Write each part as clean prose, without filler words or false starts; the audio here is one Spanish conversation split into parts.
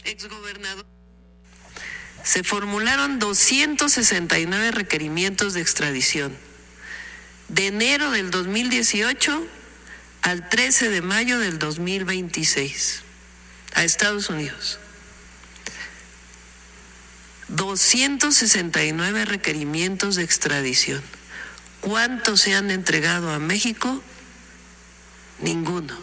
exgobernador. Se formularon 269 requerimientos de extradición de enero del 2018 al 13 de mayo del 2026 a Estados Unidos. 269 requerimientos de extradición. ¿Cuántos se han entregado a México? Ninguno.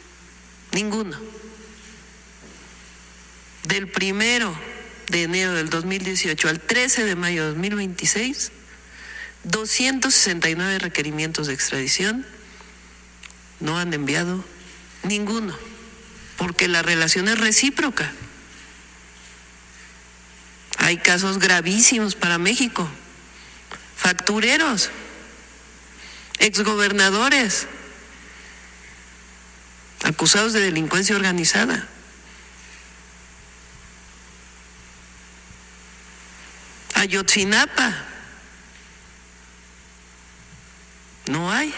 Del 1 de enero del 2018 al 13 de mayo de 2026, 269 requerimientos de extradición, no han enviado ninguno, porque la relación es recíproca. Hay casos gravísimos para México, factureros, exgobernadores, acusados de delincuencia organizada. Ayotzinapa, no hay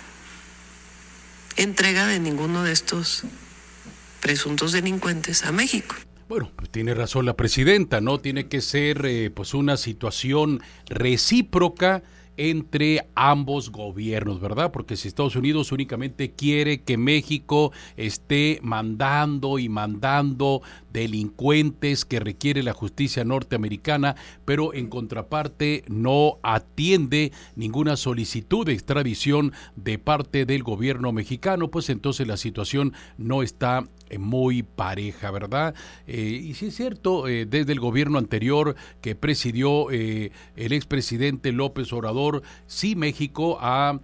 entrega de ninguno de estos presuntos delincuentes a México. Bueno, pues tiene razón la presidenta, ¿no? Tiene que ser pues una situación recíproca entre ambos gobiernos, ¿verdad? Porque si Estados Unidos únicamente quiere que México esté mandando delincuentes que requiere la justicia norteamericana, pero en contraparte no atiende ninguna solicitud de extradición de parte del gobierno mexicano, pues entonces la situación no está muy pareja, ¿verdad? Y sí es cierto, desde el gobierno anterior que presidió el expresidente López Obrador, sí México ha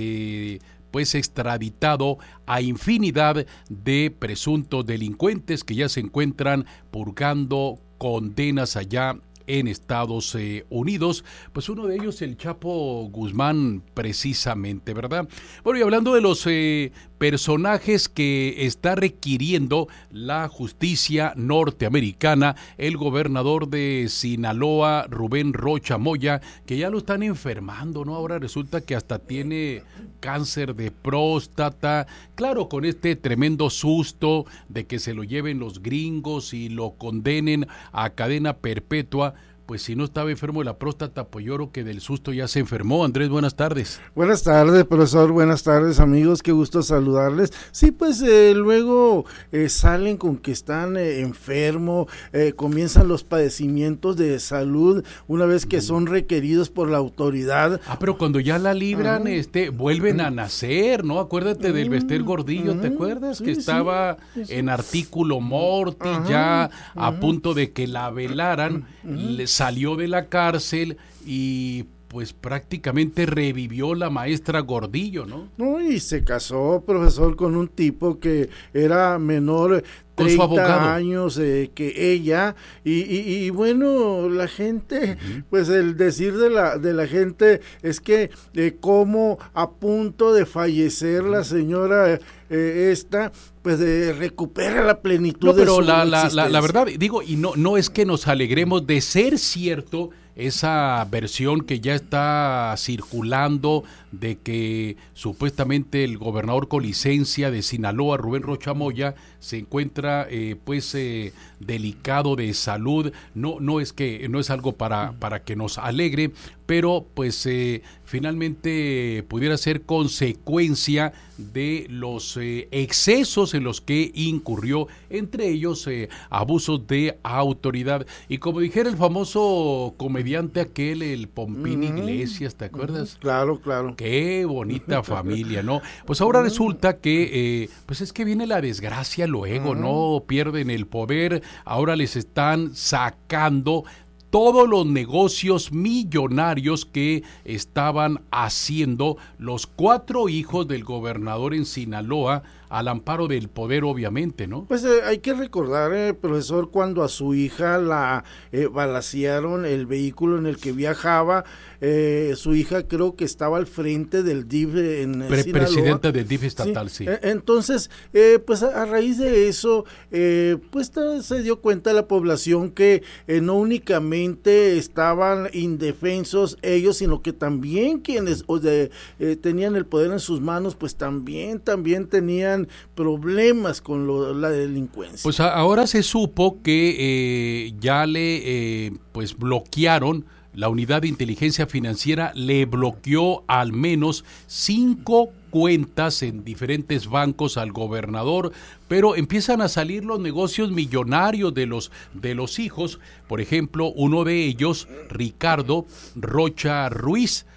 pues extraditado a infinidad de presuntos delincuentes que ya se encuentran purgando condenas allá en Estados Unidos, pues uno de ellos el Chapo Guzmán precisamente, ¿verdad? Bueno, y hablando de los personajes que está requiriendo la justicia norteamericana, el gobernador de Sinaloa, Rubén Rocha Moya, que ya lo están enfermando, ¿no? Ahora resulta que hasta tiene cáncer de próstata, claro, con este tremendo susto de que se lo lleven los gringos y lo condenen a cadena perpetua. Pues si no estaba enfermo de la próstata, pues yo creo que del susto ya se enfermó. Andrés, buenas tardes. Buenas tardes, profesor, buenas tardes, amigos, qué gusto saludarles. Sí, pues luego salen con que están enfermos, comienzan los padecimientos de salud una vez que son requeridos por la autoridad. Ah, pero cuando ya la libran, vuelven a nacer, ¿no? Acuérdate del Bester Gordillo, ¿te acuerdas? Sí, que estaba en artículo morti, ya a punto de que la velaran, salió de la cárcel y pues prácticamente revivió la maestra Gordillo, ¿no? No, y se casó, profesor, con un tipo que era menor, 30 años que ella, y bueno, la gente, pues el decir de la gente es que como a punto de fallecer la señora pues recupera la plenitud de su existencia. La verdad, digo, y no es que nos alegremos de ser cierto esa versión que ya está circulando de que supuestamente el gobernador con licencia de Sinaloa, Rubén Rocha Moya, se encuentra delicado de salud. No es algo para que nos alegre, pero pues finalmente pudiera ser consecuencia de los excesos en los que incurrió, entre ellos abusos de autoridad. Y como dijera el famoso comediante aquel, el Pompín Iglesias, ¿te acuerdas? Claro. Qué bonita familia, ¿no? Pues ahora resulta que, pues es que viene la desgracia luego, ¿no? Pierden el poder, ahora les están sacando todos los negocios millonarios que estaban haciendo los 4 hijos del gobernador en Sinaloa, al amparo del poder, obviamente, ¿no? Pues hay que recordar, profesor, cuando a su hija la balacearon el vehículo en el que viajaba, su hija creo que estaba al frente del DIF en Sinaloa. Presidenta del DIF estatal, sí. Entonces, pues a raíz de eso, pues se dio cuenta la población que no únicamente estaban indefensos ellos, sino que también quienes tenían el poder en sus manos, pues también tenían tienen problemas con la delincuencia. Pues ahora se supo que ya le pues bloquearon. La unidad de inteligencia financiera le bloqueó al menos 5 cuentas en diferentes bancos al gobernador, pero empiezan a salir los negocios millonarios de los hijos. Por ejemplo, uno de ellos, Ricardo Rocha Ruiz,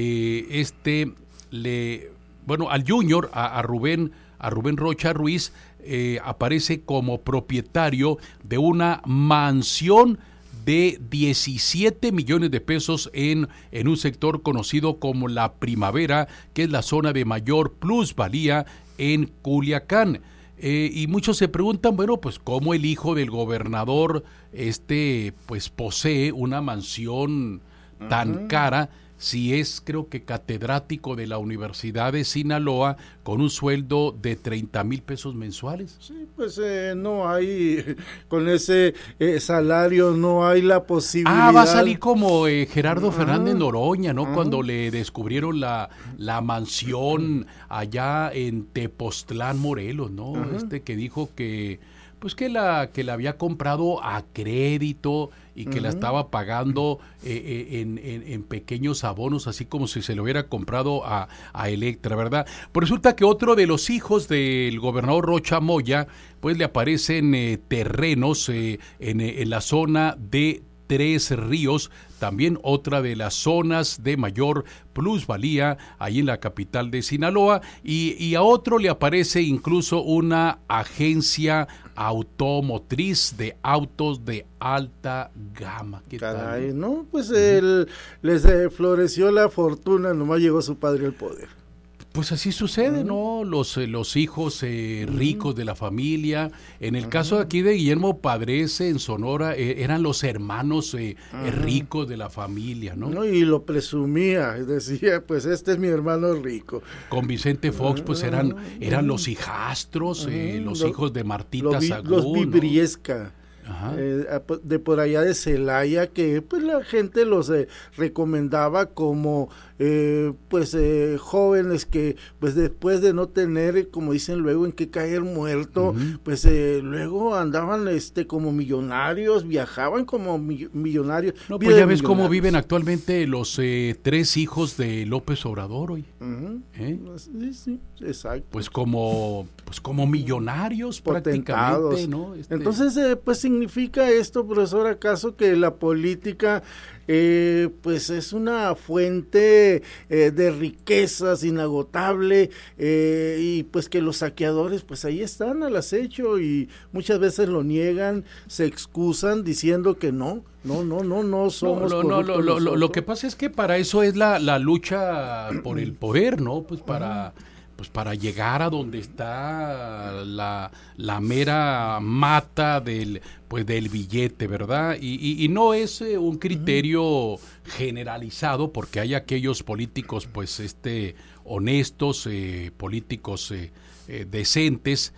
al Junior, a Rubén Rocha Ruiz, aparece como propietario de una mansión de 17 millones de pesos en un sector conocido como La Primavera, que es la zona de mayor plusvalía en Culiacán. Y muchos se preguntan, bueno, pues cómo el hijo del gobernador pues posee una mansión tan cara, si es, creo que, catedrático de la Universidad de Sinaloa con un sueldo de 30,000 pesos mensuales. Sí, pues no hay, con ese salario no hay la posibilidad. Va a salir como Gerardo Fernández Noroña, ¿no? Cuando le descubrieron la mansión allá en Tepoztlán, Morelos, ¿no? Que dijo que pues que la había comprado a crédito y que la estaba pagando en pequeños abonos, así como si se lo hubiera comprado a Electra, ¿verdad? Pues resulta que otro de los hijos del gobernador Rocha Moya, pues le aparecen terrenos en la zona de Tres Ríos, también otra de las zonas de mayor plusvalía ahí en la capital de Sinaloa, y a otro le aparece incluso una agencia automotriz de autos de alta gama. ¿Qué Caray, tal? ¿no? Pues les floreció la fortuna, nomás llegó su padre al poder. Pues así sucede, ¿no? Los hijos ricos de la familia. En el caso de aquí de Guillermo Padres, en Sonora, eran los hermanos ricos de la familia, ¿no? No, y lo presumía, decía, pues este es mi hermano rico. Con Vicente Fox, pues eran los hijastros, los hijos de Martita Sagún. Los Vibriesca. De por allá de Celaya, que pues la gente los recomendaba como jóvenes que pues después de no tener, como dicen luego, en qué caer muerto, pues luego andaban como millonarios, viajaban como millonarios. No, pues ya ves cómo viven actualmente los 3 hijos de López Obrador hoy. Sí, exacto. Pues como millonarios prácticamente, ¿no? Entonces, pues significa esto, profesor, ¿acaso que la política pues es una fuente de riquezas inagotable y pues que los saqueadores pues ahí están al acecho y muchas veces lo niegan, se excusan diciendo que no somos corruptos? Lo que pasa es que para eso es la lucha por el poder, ¿no? Pues para llegar a donde está la mera mata del billete, ¿verdad? Y no es un criterio generalizado, porque hay aquellos políticos honestos, políticos decentes,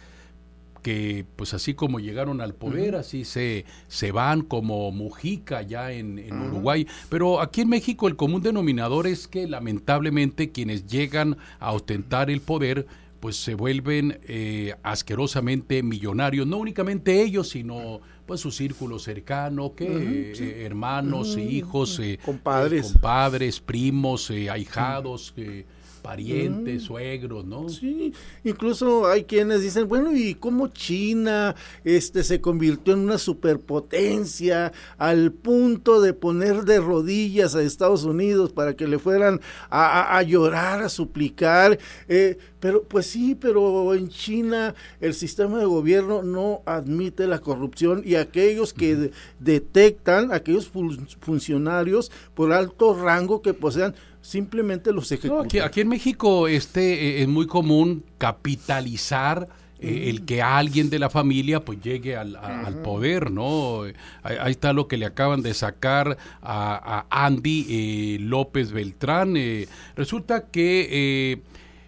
que pues así como llegaron al poder, así se van, como Mujica ya en Uruguay. Pero aquí en México el común denominador es que lamentablemente quienes llegan a ostentar el poder pues se vuelven asquerosamente millonarios, no únicamente ellos, sino pues su círculo cercano, hermanos, hijos, compadres, primos, ahijados, parientes, suegros, ¿no? Sí, incluso hay quienes dicen, bueno, ¿y cómo China se convirtió en una superpotencia al punto de poner de rodillas a Estados Unidos para que le fueran a llorar, a suplicar? Pero pues sí, pero en China el sistema de gobierno no admite la corrupción y aquellos que detectan, aquellos funcionarios por alto rango que posean, simplemente los ejecutan. No, aquí en México es muy común capitalizar el que alguien de la familia pues llegue al poder, ¿no? Ahí está lo que le acaban de sacar a Andy López Beltrán. Resulta que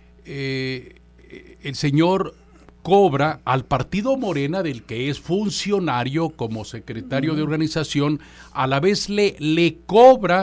el señor cobra al partido Morena, del que es funcionario como secretario de organización, a la vez le cobra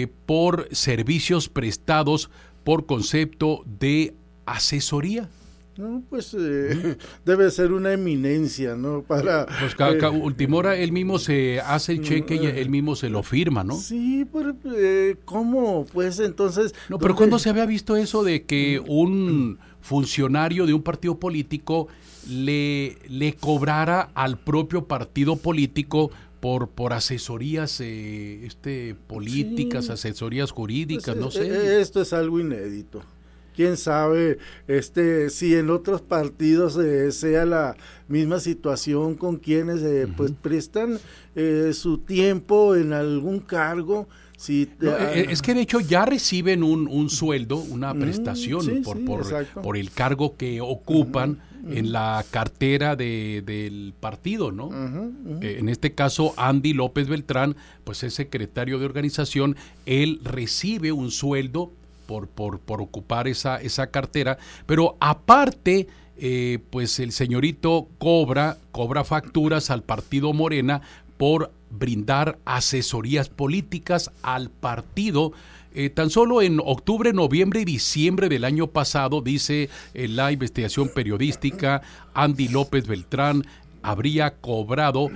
por servicios prestados por concepto de asesoría. No, pues debe ser una eminencia, ¿no? Para pues última hora él mismo se hace el cheque y él mismo se lo firma, ¿no? Sí, pero ¿cómo? Pues entonces... No, pero ¿cuándo se había visto eso de que un funcionario de un partido político le cobrara al propio partido político por asesorías políticas, sí, asesorías jurídicas, pues, no sé? Esto es algo inédito. Quién sabe si en otros partidos sea la misma situación con quienes pues prestan su tiempo en algún cargo. Si es que de hecho ya reciben un sueldo, una prestación sí, por el cargo que ocupan en la cartera del partido, ¿no? En este caso, Andy López Beltrán, pues es secretario de organización, él recibe un sueldo por ocupar esa cartera, pero aparte, pues el señorito cobra facturas al partido Morena por brindar asesorías políticas al partido. Tan solo en octubre, noviembre y diciembre del año pasado, dice la investigación periodística, Andy López Beltrán habría cobrado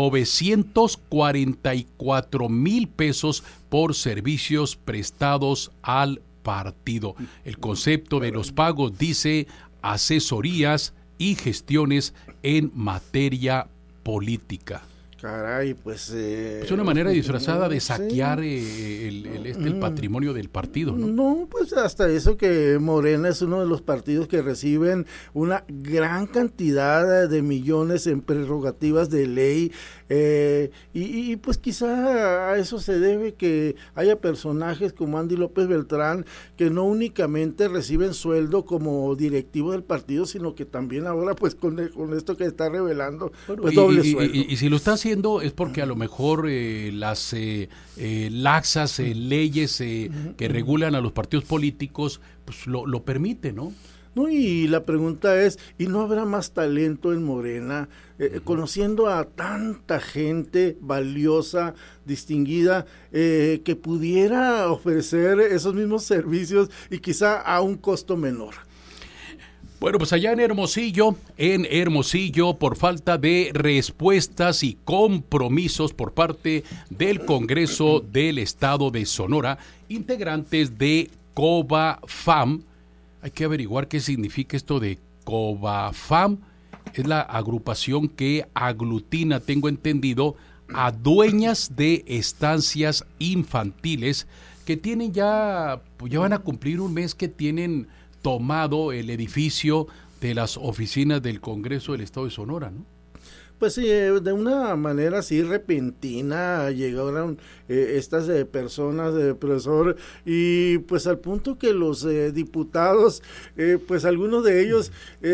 944,000 pesos por servicios prestados al partido. El concepto de los pagos dice asesorías y gestiones en materia política. Caray, pues... es una manera disfrazada de saquear el patrimonio del partido, ¿no? No, pues hasta eso que Morena es uno de los partidos que reciben una gran cantidad de millones en prerrogativas de ley, y pues quizá a eso se debe que haya personajes como Andy López Beltrán que no únicamente reciben sueldo como directivo del partido, sino que también ahora pues con esto que está revelando, pues doble sueldo. Y si lo está haciendo es porque a lo mejor las laxas leyes que regulan a los partidos políticos pues lo permiten, ¿no? No, y la pregunta es, ¿y no habrá más talento en Morena? Conociendo a tanta gente valiosa, distinguida, que pudiera ofrecer esos mismos servicios y quizá a un costo menor. Bueno, pues allá en Hermosillo, por falta de respuestas y compromisos por parte del Congreso del Estado de Sonora, integrantes de COBAFAM, hay que averiguar qué significa esto de COBAFAM, es la agrupación que aglutina, tengo entendido, a dueñas de estancias infantiles que tienen ya van a cumplir un mes que tienen tomado el edificio de las oficinas del Congreso del Estado de Sonora, ¿no? Pues sí, de una manera así repentina llegaron estas personas, profesor, y pues al punto que los diputados, pues algunos de ellos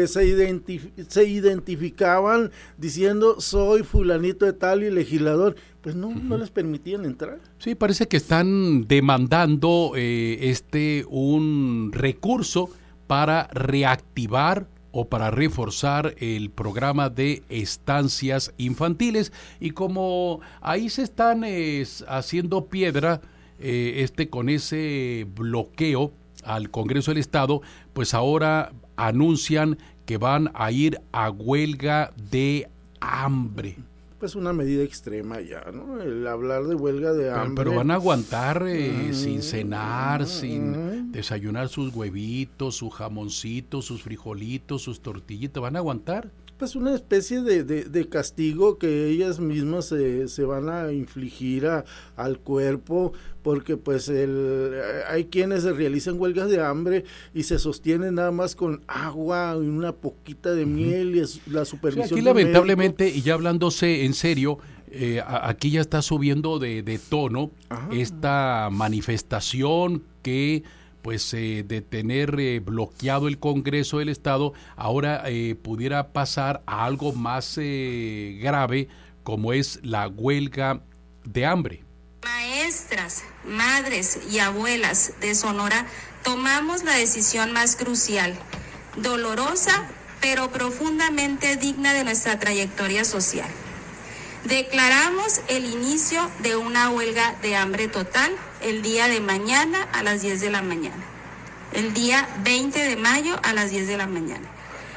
se identificaban diciendo soy fulanito de tal y legislador, pues no les permitían entrar. Sí, parece que están demandando un recurso para reactivar o para reforzar el programa de estancias infantiles, y como ahí se están haciendo piedra con ese bloqueo al Congreso del Estado, pues ahora anuncian que van a ir a huelga de hambre. Pues una medida extrema ya, ¿no? El hablar de huelga de hambre. Pero van a aguantar sin cenar, sin desayunar sus huevitos, su jamoncito, sus frijolitos, sus tortillitas, ¿van a aguantar? Pues una especie de castigo que ellas mismas se van a infligir al cuerpo, porque pues hay quienes realizan huelgas de hambre y se sostienen nada más con agua y una poquita de miel y la supervisión. Sí, aquí lamentablemente, médico. Y ya hablándose en serio, aquí ya está subiendo de tono esta manifestación que pues de tener bloqueado el Congreso del Estado, ahora pudiera pasar a algo más grave, como es la huelga de hambre. Maestras, madres y abuelas de Sonora tomamos la decisión más crucial, dolorosa, pero profundamente digna de nuestra trayectoria social. Declaramos el inicio de una huelga de hambre total el día de mañana a las 10 de la mañana. El día 20 de mayo a las 10 de la mañana.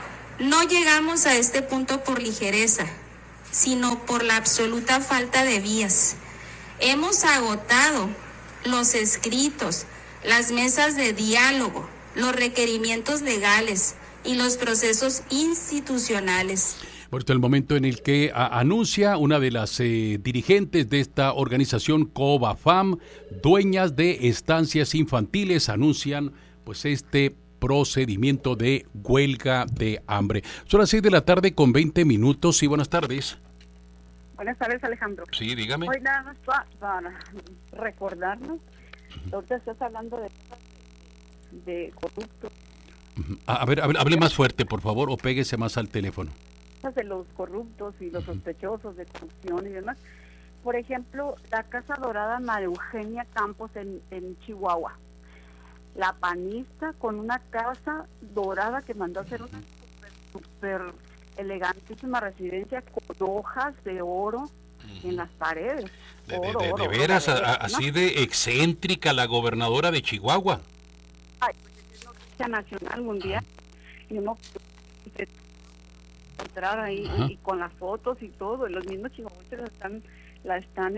No llegamos a este punto por ligereza, sino por la absoluta falta de vías. Hemos agotado los escritos, las mesas de diálogo, los requerimientos legales y los procesos institucionales. Por el momento en el que anuncia una de las dirigentes de esta organización, Covafam, dueñas de estancias infantiles, anuncian pues este procedimiento de huelga de hambre. Son las 6 de la tarde con 20 minutos y buenas tardes. Buenas tardes, Alejandro. Sí, dígame. Hoy nada más para recordarnos, ahorita estás hablando de corruptos. A ver, hable más fuerte, por favor, o péguese más al teléfono. De los corruptos y los sospechosos de corrupción y demás. Por ejemplo, la Casa Dorada María Eugenia Campos en Chihuahua. La panista con una casa dorada que mandó a hacer una super elegantísima residencia con hojas de oro en las paredes. De veras, así de excéntrica la gobernadora de Chihuahua. Ay, es noticia nacional, mundial. Y uno encontrar ahí y con las fotos y todo, los mismos chihuahuenses la están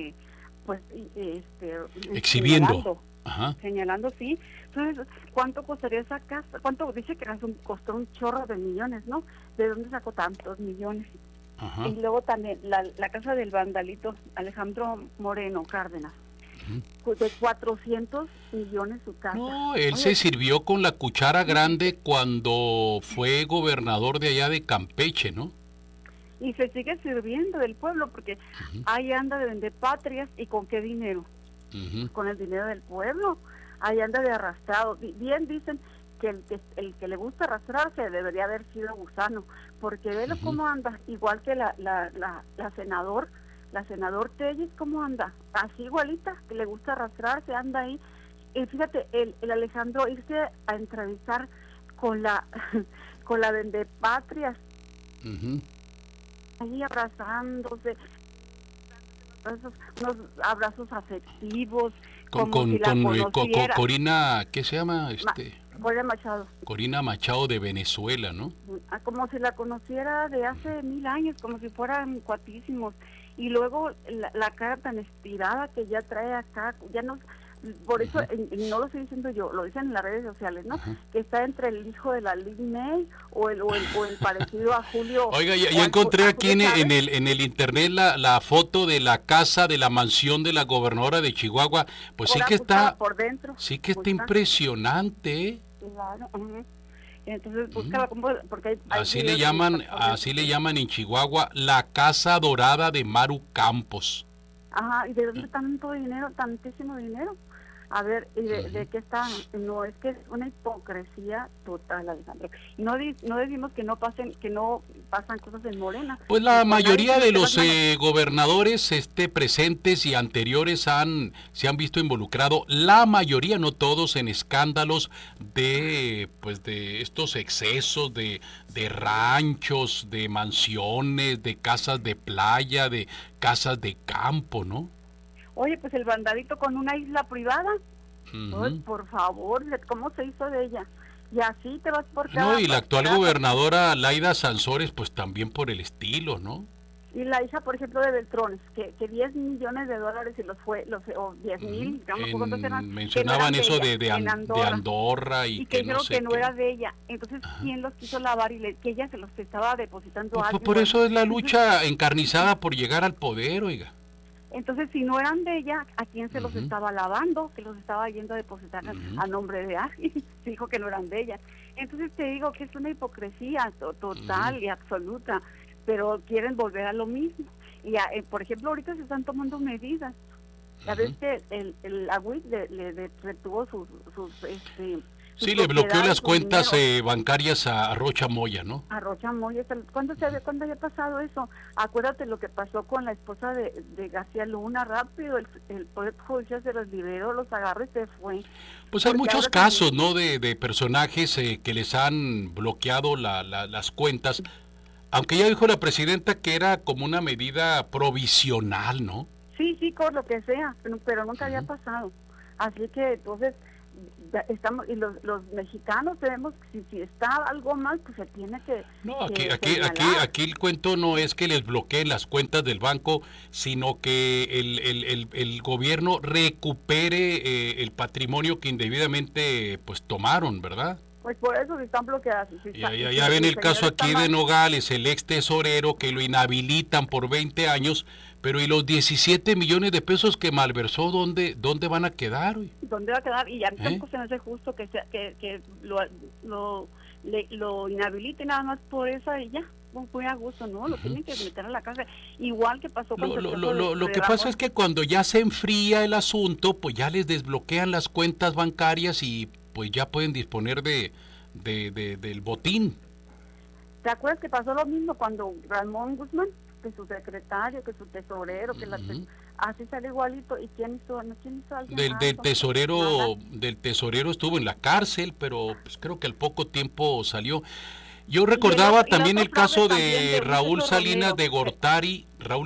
exhibiendo. Señalando, sí. Entonces, ¿cuánto costaría esa casa? ¿Cuánto dice que costó un chorro de millones, no? ¿De dónde sacó tantos millones? Y luego también la casa del vandalito Alejandro Moreno Cárdenas, de 400 millones su casa. No, él se sirvió con la cuchara grande cuando fue gobernador de allá de Campeche, ¿no? Y se sigue sirviendo del pueblo porque ahí anda de vendepatrias. ¿Y con qué dinero? Con el dinero del pueblo. Ahí anda de arrastrado. Bien dicen que el que le gusta arrastrarse debería haber sido gusano, porque velo cómo anda, igual que la senador Telles, cómo anda, así igualita, que le gusta arrastrarse, anda ahí. Y fíjate, el Alejandro irse a entrevistar con la vendepatrias, ahí abrazándose, unos abrazos afectivos, con Corina, ¿qué se llama? Corina Machado. Corina Machado de Venezuela, ¿no? Como si la conociera de hace 1000 años, como si fueran cuatísimos. Y luego la cara tan estirada que ya trae acá, ya no... Por eso, no lo estoy diciendo yo, lo dicen en las redes sociales, ¿no? Que está entre el hijo de la Lin May o el parecido a Julio. Oiga, ya encontré aquí en el internet la foto de la casa, de la mansión de la gobernadora de Chihuahua. Pues sí que está... por dentro. Sí que está impresionante, ¿eh? Claro, entonces búscala, porque hay así le llaman en Chihuahua la Casa Dorada de Maru Campos. Ajá, ¿y de dónde tanto dinero, tantísimo dinero? A ver, ¿y de qué está? No, es que es una hipocresía total, Alejandro. No decimos que no pasan cosas en Morena. Pues la mayoría de los gobernadores presentes y anteriores se han visto involucrados, la mayoría, no todos, en escándalos de estos excesos de ranchos, de mansiones, de casas de playa, de casas de campo, ¿no? Oye, pues el vandalito con una isla privada, pues, por favor, ¿cómo se hizo de ella? Y así te vas por cada... No, y la actual gobernadora Laida Sansores, pues también por el estilo, ¿no? Y la hija, por ejemplo, de Beltrones, que $10 millones y o 10,000, cuántos eran, mencionaban no eso de Andorra y que no sé que no era de ella. Entonces, ¿quién los quiso lavar y que ella se los estaba depositando a alguien? Por eso es la lucha encarnizada por llegar al poder, oiga. Entonces, si no eran de ella, ¿a quién se los estaba lavando? Que los estaba yendo a depositar a nombre de alguien. Se dijo que no eran de ella. Entonces, te digo que es una hipocresía total y absoluta, pero quieren volver a lo mismo. Y, por ejemplo, ahorita se están tomando medidas. Ya ves que la UIC le retuvo sus sí, le bloqueó las cuentas bancarias a Rocha Moya, ¿no? A Rocha Moya. ¿Cuándo había pasado eso? Acuérdate lo que pasó con la esposa de García Luna, rápido, el Poder Judicial se los liberó, los agarró y se fue. Pues hay muchos casos, ¿no? De personajes que les han bloqueado las cuentas, aunque ya dijo la presidenta que era como una medida provisional, ¿no? Sí, con lo que sea, pero nunca había pasado. Así que entonces... estamos, y los mexicanos tenemos, si está algo mal, pues se tiene que... No, aquí el cuento no es que les bloqueen las cuentas del banco, sino que el gobierno recupere el patrimonio que indebidamente pues tomaron, ¿verdad? Pues por eso están bloqueadas. Ya ven el caso aquí de Nogales, el ex tesorero que lo inhabilitan por 20 años, pero ¿y los 17 millones de pesos que malversó, dónde van a quedar? ¿Dónde va a quedar? Y a mí tampoco se me hace justo que lo inhabilite nada más por esa y ya. Muy a gusto, ¿no? Lo tienen que meter a la cárcel. Igual que pasó con lo que pasa es que cuando ya se enfría el asunto, pues ya les desbloquean las cuentas bancarias y pues ya pueden disponer del botín. ¿Te acuerdas que pasó lo mismo cuando Ramón Guzmán, que su secretario, que su tesorero, que así sale igualito? ¿Y quién hizo alguien? Del tesorero estuvo en la cárcel, pero pues creo que al poco tiempo salió. Yo recordaba también el caso de Raúl Salinas de Gortari.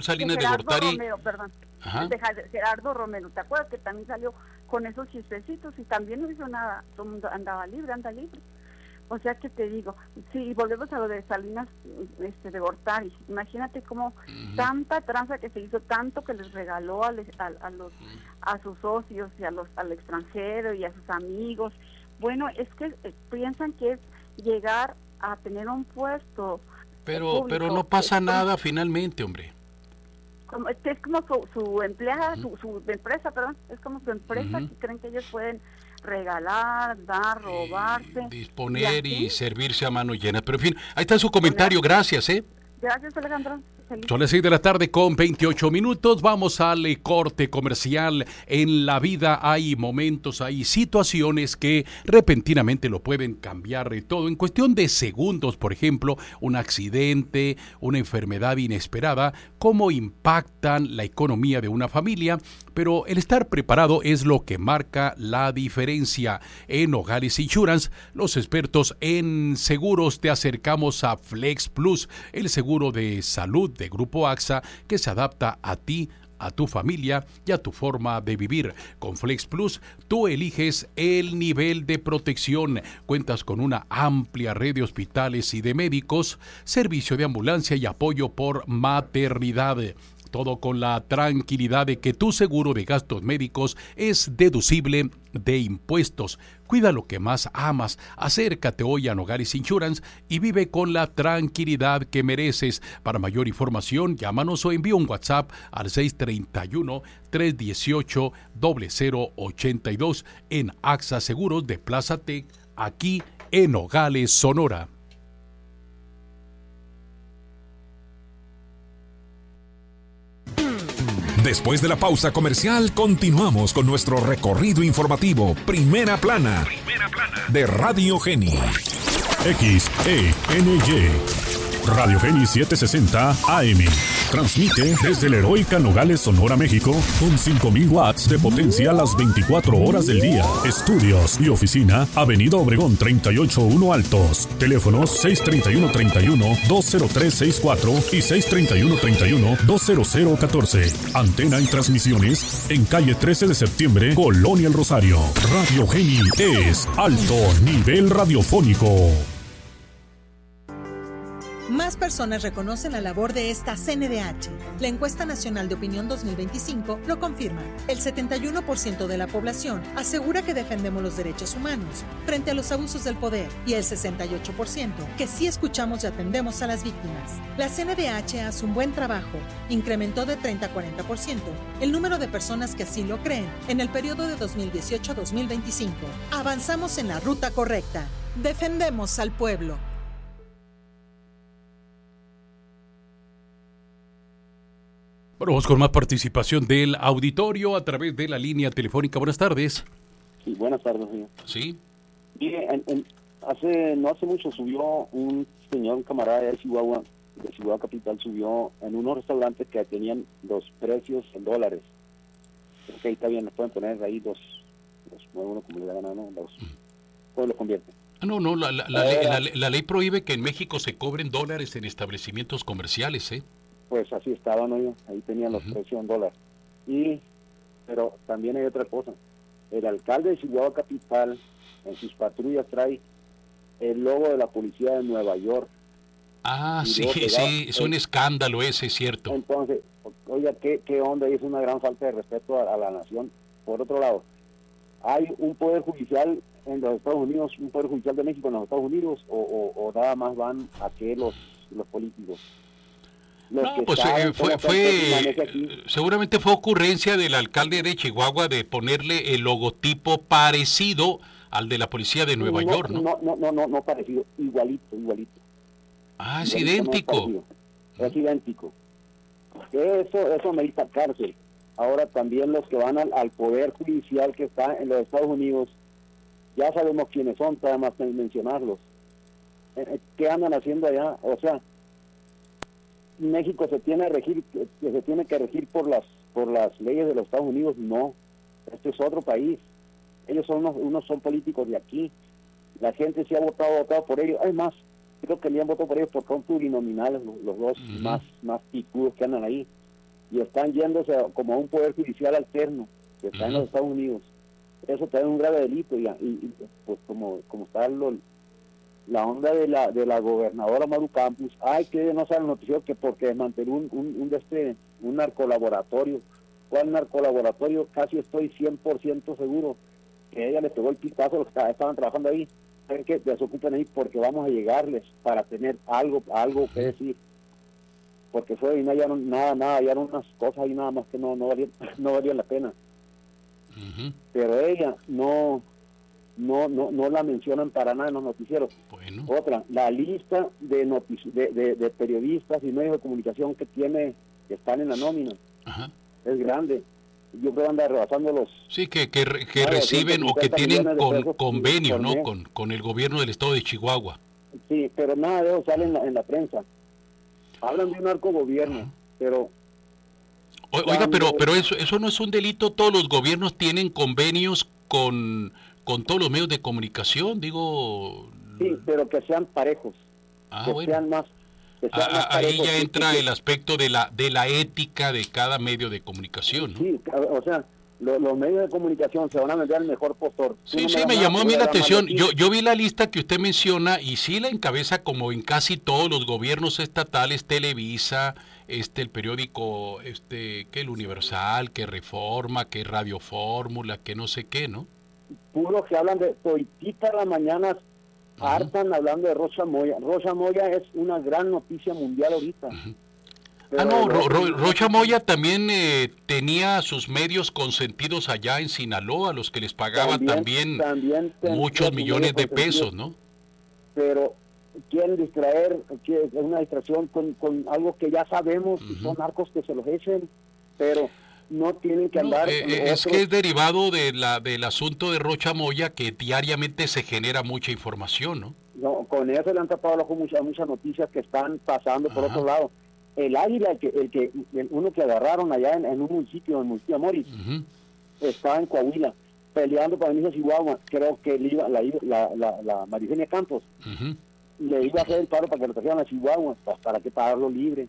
De Gerardo Romero, ¿te acuerdas que también salió con esos chistecitos y también no hizo nada? Todo el mundo anda libre. O sea que te digo, sí, volvemos a lo de Salinas de Gortari. Imagínate cómo tanta tranza que se hizo, tanto que les regaló a sus socios y al extranjero y a sus amigos. Bueno, es que piensan que es llegar a tener un puesto pero no pasa nada finalmente, hombre. Es como su empleada, su empresa, perdón, es como su empresa que creen que ellos pueden regalar, dar, robarse, disponer y servirse a mano llena. Pero en fin, ahí está su comentario. Gracias, Gracias, Alejandro. Son las 6 de la tarde con 28 minutos. Vamos al corte comercial. En la vida hay momentos, hay situaciones que repentinamente lo pueden cambiar de todo. En cuestión de segundos, por ejemplo, un accidente, una enfermedad inesperada, cómo impactan la economía de una familia. Pero el estar preparado es lo que marca la diferencia. En Nogales Insurance, los expertos en seguros, te acercamos a Flex Plus, el seguro de salud de Grupo AXA que se adapta a ti, a tu familia y a tu forma de vivir. Con Flex Plus, tú eliges el nivel de protección. Cuentas con una amplia red de hospitales y de médicos, servicio de ambulancia y apoyo por maternidad. Todo con la tranquilidad de que tu seguro de gastos médicos es deducible de impuestos. Cuida lo que más amas. Acércate hoy a Nogales Insurance y vive con la tranquilidad que mereces. Para mayor información, llámanos o envía un WhatsApp al 631-318-0082 en AXA Seguros de Plaza Tec, aquí en Nogales, Sonora. Después de la pausa comercial, continuamos con nuestro recorrido informativo Primera Plana de Radio Geni. XENY. Radio Geni 760 AM. Transmite desde la heroica Nogales, Sonora, México, con 5,000 watts de potencia a las 24 horas del día. Estudios y oficina, Avenida Obregón 381 Altos. Teléfonos 631-31-20364 y 631-31-20014. Antena y transmisiones en calle 13 de septiembre, Colonia El Rosario. Radio Geni es alto nivel radiofónico. Más personas reconocen la labor de esta CNDH. La encuesta nacional de opinión 2025 lo confirma. El 71% de la población asegura que defendemos los derechos humanos frente a los abusos del poder y el 68% que sí escuchamos y atendemos a las víctimas. La CNDH hace un buen trabajo. Incrementó de 30 a 40% el número de personas que así lo creen en el periodo de 2018 a 2025. Avanzamos en la ruta correcta. Defendemos al pueblo. Bueno, vamos con más participación del auditorio a través de la línea telefónica. Buenas tardes. Sí, buenas tardes, señor. Sí. Mire, no hace mucho subió un señor, un camarada de Chihuahua Capital, subió en unos restaurantes que tenían los precios en dólares. Creo que ahí está bien, nos pueden poner ahí dos uno como le da gana, ¿no? ¿Cómo lo convierte? No, la ley prohíbe que en México se cobren dólares en establecimientos comerciales, Pues así estaban, ¿no? Ahí tenían los precios en dólares. Pero también hay otra cosa. el alcalde de Chihuahua Capital en sus patrullas trae el logo de la policía de Nueva York. Ah, sí, es un escándalo ese, es cierto. Entonces, oiga, ¿qué onda? Y es una gran falta de respeto a la nación. Por otro lado, hay un poder judicial en los Estados Unidos, un poder judicial de México en los Estados Unidos, o nada más van a que los políticos. No, pues seguramente fue ocurrencia del alcalde de Chihuahua de ponerle el logotipo parecido al de la policía de Nueva York, ¿no? No parecido, igualito. Ah, es idéntico. Es idéntico. Eso merita cárcel. Ahora también los que van al poder judicial que está en los Estados Unidos, ya sabemos quiénes son, nada más mencionarlos. ¿Qué andan haciendo allá? O sea, México se tiene que regir por las leyes de los Estados Unidos. No, este es otro país. Ellos son unos son políticos de aquí. La gente sí ha votado por ellos. Además, creo que le han votado por ellos porque son plurinominales los dos más picudos que andan ahí, y están yéndose como a un poder judicial alterno que está en los Estados Unidos. Eso también es un grave delito, y pues como está la onda de la gobernadora Maru Campos, que no saben el noticiero que porque desmanteló un narcolaboratorio. ¿Cuál narcolaboratorio? Casi estoy 100% seguro que ella le pegó el pistazo a los que estaban trabajando ahí. Saben que desocupen ahí porque vamos a llegarles para tener algo que decir, porque fue y no hallaron nada, hallaron unas cosas ahí nada más que no valían la pena. Pero ella no la mencionan para nada en los noticieros. Bueno. Otra, la lista de periodistas y medios de comunicación que están en la nómina es grande. Yo creo que anda rebasando los... Sí, que reciben o que tienen convenio, ¿no? Con el gobierno del estado de Chihuahua. Sí, pero nada de eso sale en la prensa. Hablan de un narcogobierno, pero... Oiga, pero eso no es un delito. Todos los gobiernos tienen convenios con todos los medios de comunicación, digo... Sí, pero que sean parejos, sean más... Ahí ya entra el aspecto de la ética de cada medio de comunicación, ¿no? Sí, o sea, los medios de comunicación se van a vender al mejor postor. Sí, me llamó a mí la atención. Yo vi la lista que usted menciona y sí la encabeza, como en casi todos los gobiernos estatales, Televisa, el periódico, que el Universal, que Reforma, que Radio Fórmula, que no sé qué, ¿no? Puro que hablan de toitita a las mañanas. Hartan hablando de Rocha Moya. Rocha Moya es una gran noticia mundial ahorita. Rocha Moya también tenía sus medios consentidos allá en Sinaloa, a los que les pagaba también muchos millones de pesos, ¿no? Pero quieren distraer, es una distracción con algo que ya sabemos, son narcos que se los echen, pero no tienen que andar... es que es derivado del asunto de Rocha Moya, que diariamente se genera mucha información, ¿no? No, con eso le han tapado el ojo muchas noticias que están pasando por otro lado. El Águila, uno que agarraron allá en un municipio, en Municipio Moris, estaba en Coahuila, peleando para venirse a Chihuahua. Creo que la Marifenia Campos le iba a hacer el paro para que lo trajeran a Chihuahua, para que pagarlo libre.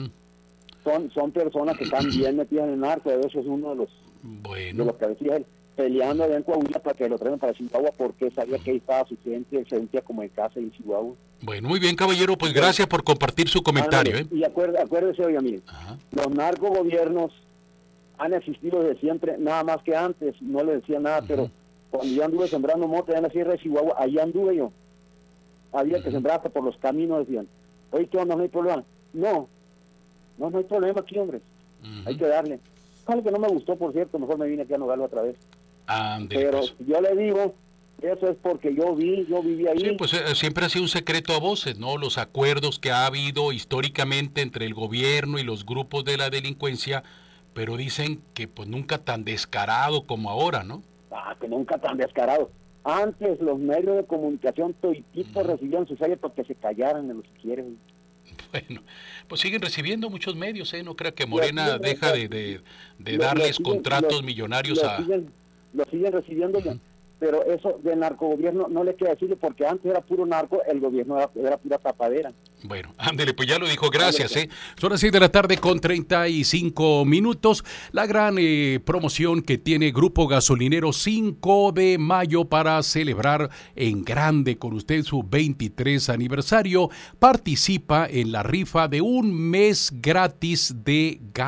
Son personas que están bien metidas en el narco. Eso es uno de los que decía él, peleando allá en Coahuila para que lo traigan para Chihuahua, porque sabía que ahí estaba su gente, se sentía como en casa en Chihuahua. Bueno, muy bien, caballero, pues gracias por compartir su comentario. Y acuérdese, oiga, mire, los narcogobiernos han existido desde siempre, nada más que antes no le decía nada, pero cuando yo anduve sembrando mota en la Sierra de Chihuahua, allí anduve yo. Había que sembrar hasta por los caminos, decían. Oye, ¿qué onda? ¿No hay problema? No hay problema aquí, hombre. Hay que darle. Algo que no me gustó, por cierto, mejor me vine aquí a Nogales otra vez. Pero yo le digo, eso es porque yo viví ahí. Sí, pues siempre ha sido un secreto a voces, ¿no? Los acuerdos que ha habido históricamente entre el gobierno y los grupos de la delincuencia, pero dicen que pues nunca tan descarado como ahora, ¿no? Que nunca tan descarado. Antes los medios de comunicación toititos recibían sus sellos para que se callaran de los que quieren. Bueno, pues siguen recibiendo muchos medios, ¿eh? No creo que Morena deja de darles contratos millonarios lo siguen recibiendo. pero eso de narcogobierno no le queda decirle, porque antes era puro narco, el gobierno era pura tapadera. Bueno, ándele, pues ya lo dijo, gracias. Son las 6 de la tarde con 35 minutos. La gran promoción que tiene Grupo Gasolinero 5 de mayo para celebrar en grande con usted su 23 aniversario. Participa en la rifa de un mes gratis de gas.